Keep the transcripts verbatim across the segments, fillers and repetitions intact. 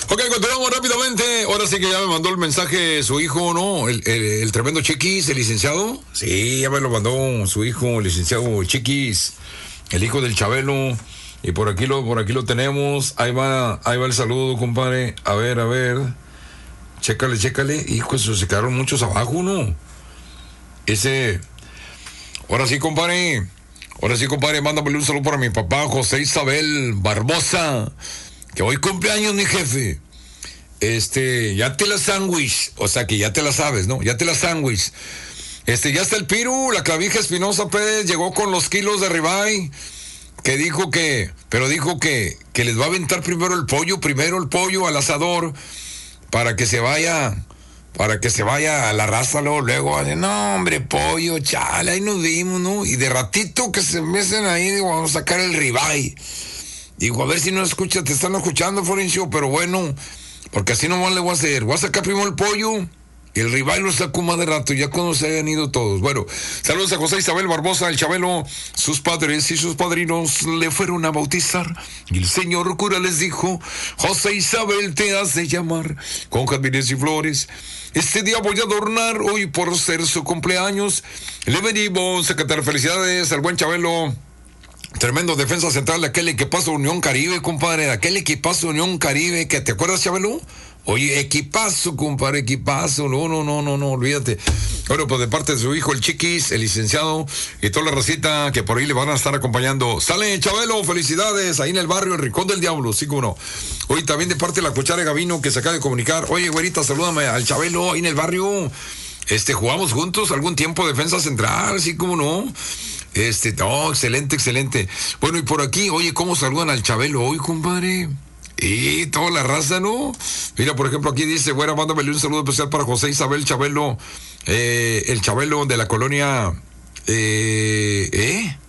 Ok, continuamos rápidamente. Ahora sí que ya me mandó el mensaje su hijo, ¿no? El, el, el tremendo Chiquis, el licenciado. Sí, ya me lo mandó su hijo, el licenciado Chiquis, el hijo del Chabelo. Y por aquí lo, por aquí lo tenemos. Ahí va, ahí va el saludo, compadre. A ver, a ver. Chécale, chécale. Hijo, eso se quedaron muchos abajo, ¿no? Ese. Ahora sí, compadre. Ahora sí, compadre, mándame un saludo para mi papá, José Isabel Barbosa. Que hoy cumpleaños, mi jefe. Este, ya te la sándwich. O sea que ya te la sabes, ¿no? Ya te la sándwich. Este, ya está el Piru, la clavija Espinosa Pérez, llegó con los kilos de ribeye. Que dijo que, pero dijo que, que les va a aventar primero el pollo, primero el pollo al asador, para que se vaya, para que se vaya a la raza, luego, luego, no, hombre, pollo, chala, ahí nos vimos, ¿no? Y de ratito que se empiecen ahí, digo, vamos a sacar el ribeye. Digo, a ver si no escuchas, te están escuchando, Florencio, pero bueno, porque así nomás le voy a hacer. Voy a sacar primero el pollo y el ribeye lo saco más de rato, ya cuando se hayan ido todos. Bueno, saludos a José Isabel Barbosa, el Chabelo. Sus padres y sus padrinos le fueron a bautizar y el señor cura les dijo, José Isabel te hace llamar con jardines y flores. Este día voy a adornar hoy por ser su cumpleaños. Le venimos a cantar felicidades al buen Chabelo. Tremendo defensa central de aquel equipazo Unión Caribe, compadre, de aquel equipazo Unión Caribe, que te acuerdas, Chabelo. Oye, equipazo, compadre, equipazo, no, no, no, no, no, olvídate. Bueno, pues de parte de su hijo, el Chiquis, el licenciado, y toda la racita que por ahí le van a estar acompañando. Sale, Chabelo, felicidades, ahí en el barrio, el Rincón del Diablo, sí, como no. Hoy también de parte de la Cuchara de Gavino, que se acaba de comunicar. Oye, güerita, salúdame al Chabelo, ahí en el barrio. Este, jugamos juntos algún tiempo defensa central, sí, como no. Este, no, excelente, excelente. Bueno, y por aquí, oye, ¿cómo saludan al Chabelo hoy, compadre? Y toda la raza, ¿no? Mira, por ejemplo, aquí dice, bueno, mándame un saludo especial para José Isabel Chabelo, eh, el Chabelo de la colonia, eh, ¿eh?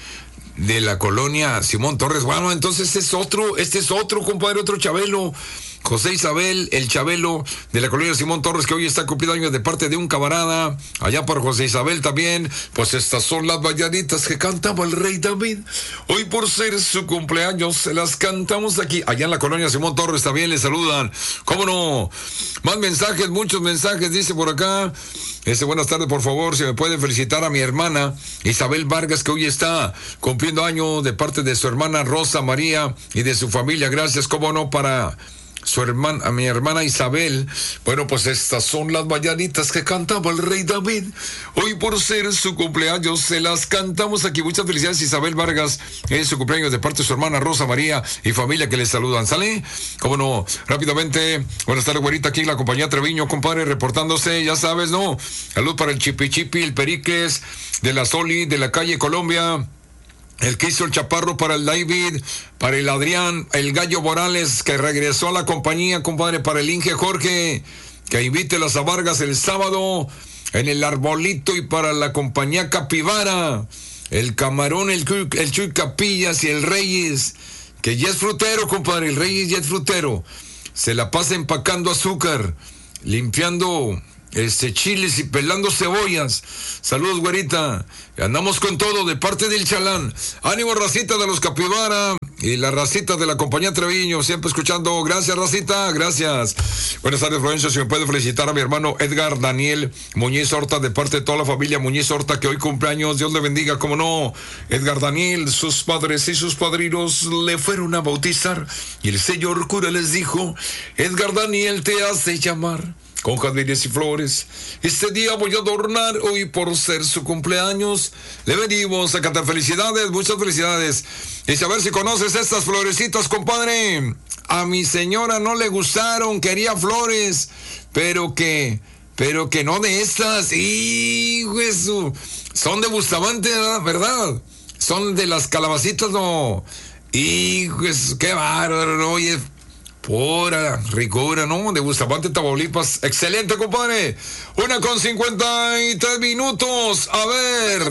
De la colonia Simón Torres. Bueno, entonces este es otro, este es otro, compadre, otro Chabelo. José Isabel, el Chabelo de la colonia Simón Torres, que hoy está cumpliendo años de parte de un camarada. Allá para José Isabel también. Pues estas son las mañanitas que cantaba el rey David. Hoy por ser su cumpleaños se las cantamos aquí. Allá en la colonia Simón Torres también le saludan. ¿Cómo no? Más mensajes, muchos mensajes, dice por acá. Este, buenas tardes, por favor, si me pueden felicitar a mi hermana Isabel Vargas, que hoy está cumpliendo años de parte de su hermana Rosa María y de su familia. Gracias, cómo no, para su hermana, a mi hermana Isabel. Bueno, pues estas son las mañanitas que cantaba el rey David. Hoy por ser su cumpleaños se las cantamos aquí. Muchas felicidades, Isabel Vargas, en su cumpleaños de parte de su hermana Rosa María y familia que les saludan. ¿Sale? Cómo no, rápidamente. Buenas tardes, güerita, aquí en la compañía Treviño, compadre, reportándose, ya sabes, ¿no? Salud para el Chipi Chipi, el Periques, de la Soli, de la calle Colombia. El que hizo el Chaparro para el David, para el Adrián, el Gallo Morales, que regresó a la compañía, compadre, para el Inge Jorge, que invite las Vargas el sábado en el Arbolito, y para la compañía Capibara, el Camarón, el, el Chuy Capillas y el Reyes, que ya es frutero, compadre, el Reyes ya es frutero, se la pasa empacando azúcar, limpiando este chiles y pelando cebollas. Saludos, güerita, andamos con todo de parte del Chalán. Ánimo, racita de los Capibara y la racita de la compañía Treviño, siempre escuchando. Gracias, racita, gracias. Buenas tardes, Florencio, si me puede felicitar a mi hermano Edgar Daniel Muñiz Horta, de parte de toda la familia Muñiz Horta, que hoy cumpleaños. Dios le bendiga, como no. Edgar Daniel, sus padres y sus padrinos le fueron a bautizar y el señor cura les dijo, Edgar Daniel te hace llamar con jardines y flores. Este día voy a adornar hoy por ser su cumpleaños. Le venimos a cantar felicidades, muchas felicidades. Y saber si conoces estas florecitas, compadre. A mi señora no le gustaron, quería flores, pero que, pero que no de estas. ¡Hijo eso! Son de Bustamante, ¿verdad? Son de las calabacitas, no. ¡Hijo eso! ¡Qué bárbaro! ¿No? Oye, pura ricura, ¿no? De Bustamante, Tamaulipas. Excelente, compadre. Una con cincuenta y tres minutos. A ver.